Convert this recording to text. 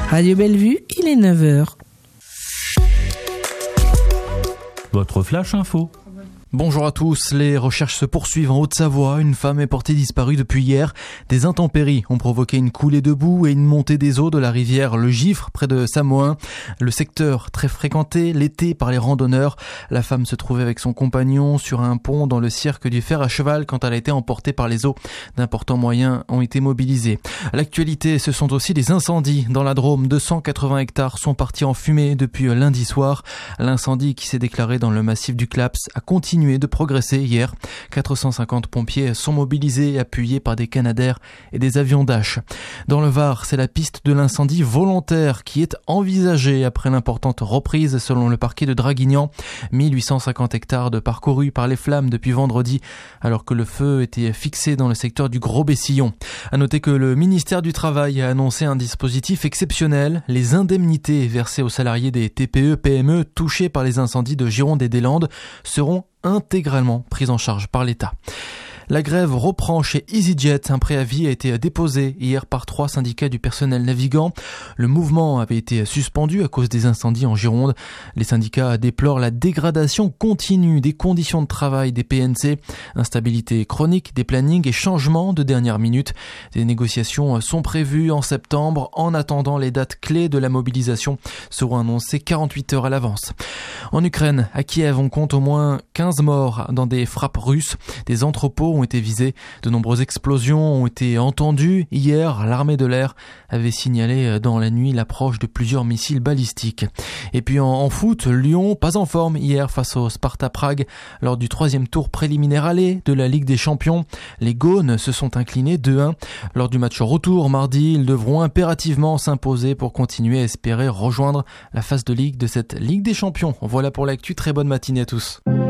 Radio Bellevue, il est 9h. Votre flash info. Bonjour à tous, les recherches se poursuivent en Haute-Savoie. Une femme est portée disparue depuis hier. Des intempéries ont provoqué une coulée de boue et une montée des eaux de la rivière Le Gifre près de Samoin. Le secteur très fréquenté l'été par les randonneurs. La femme se trouvait avec son compagnon sur un pont dans le cirque du Fer à Cheval quand elle a été emportée par les eaux. D'importants moyens ont été mobilisés. L'actualité, ce sont aussi les incendies. Dans la Drôme, 280 hectares sont partis en fumée depuis lundi soir. L'incendie qui s'est déclaré dans le massif du Claps a continué de progresser hier. 450 pompiers sont mobilisés, appuyés par des Canadair et des avions Dash. Dans le Var, c'est la piste de l'incendie volontaire qui est envisagée après l'importante reprise selon le parquet de Draguignan. 1850 hectares de parcourus par les flammes depuis vendredi, alors que le feu était fixé dans le secteur du Gros-Bessillon. À noter que le ministère du Travail a annoncé un dispositif exceptionnel. Les indemnités versées aux salariés des TPE-PME touchés par les incendies de Gironde et des Landes seront intégralement prise en charge par l'État. La grève reprend chez EasyJet. Un préavis a été déposé hier par 3 syndicats du personnel navigant. Le mouvement avait été suspendu à cause des incendies en Gironde. Les syndicats déplorent la dégradation continue des conditions de travail des PNC, instabilité chronique des plannings et changements de dernière minute. Des négociations sont prévues en septembre. En attendant, les dates clés de la mobilisation seront annoncées 48 heures à l'avance. En Ukraine, à Kiev, on compte au moins 15 morts dans des frappes russes. Des entrepôts ont été visés. De nombreuses explosions ont été entendues. Hier, l'armée de l'air avait signalé dans la nuit l'approche de plusieurs missiles balistiques. Et puis en foot, Lyon, pas en forme hier face au Sparta Prague lors du 3e tour préliminaire aller de la Ligue des Champions. Les Gaunes se sont inclinés 2-1. Lors du match retour mardi, ils devront impérativement s'imposer pour continuer à espérer rejoindre la phase de Ligue de cette Ligue des Champions. Voilà pour l'actu. Très bonne matinée à tous.